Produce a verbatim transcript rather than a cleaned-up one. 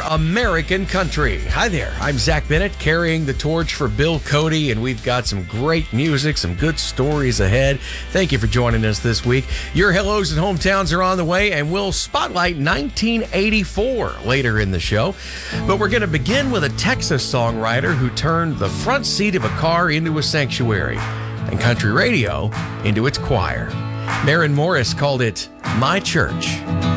American Country. Hi there, I'm Zach Bennett, carrying the torch for Bill Cody, and we've got some great music, some good stories ahead. Thank you for joining us this week. Your hellos and hometowns are on the way, and we'll spotlight nineteen eighty-four later in the show. But we're going to begin with a Texas songwriter who turned the front seat of a car into a sanctuary and country radio into its choir. Maren Morris called it My Church.